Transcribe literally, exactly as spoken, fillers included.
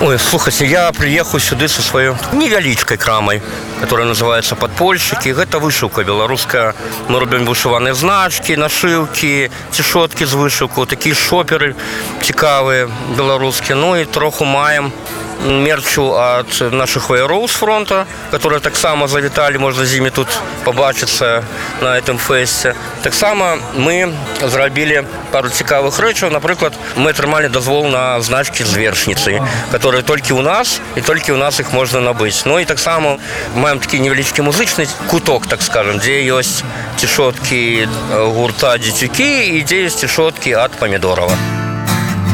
Ой, слухайте, я приехал сюда со своей невеличкой крамой, которая называется «Подпольщики». Это вышивка белорусская. Мы робим вышиванные значки, нашивки, тишотки з вышивку, такие шоперы цікавые белорусские. Ну и троху маем мерчу от наших вояров с фронта, которые так само завітали, можно з ними тут побачиться на этом фесте. Так само мы зробили пару цікавых речей. Например, мы отримали дозвол на значки з вершницы, которые только у нас, и только у нас их можно набыть. Ну и так само маем такий невеличкий музичний куток, так скажем, где есть тишотки гурта «Дитюки» и где есть тишотки от Помидорова.